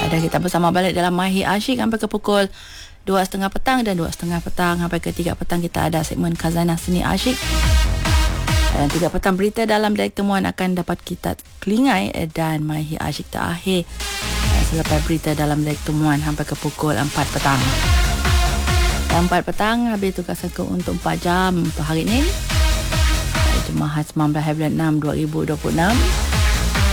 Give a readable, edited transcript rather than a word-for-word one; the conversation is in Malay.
Dan kita bersama balik dalam Mahir Asyik sampai ke pukul 2.30 petang, dan 2.30 petang sampai ke 3 petang kita ada segmen Khazanah Seni Asyik. Dan 3 petang berita dalam Detik Temuan akan dapat kita kelingai, dan Mahir Asyik terakhir selepas berita dalam Detik Temuan sampai ke pukul 4 petang. Dan 4 petang habis tugas aku untuk 4 jam untuk hari ini. Jumaat 19 bulan 6 2026.